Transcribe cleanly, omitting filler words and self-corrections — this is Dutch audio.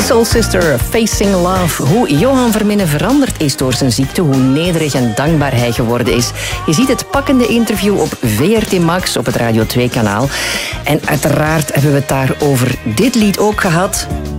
Soul Sister, Facing Love. Hoe Johan Verminnen veranderd is door zijn ziekte, hoe nederig en dankbaar hij geworden is. Je ziet het pakkende interview op VRT Max, op het Radio 2-kanaal. En uiteraard hebben we het daar over dit lied ook gehad.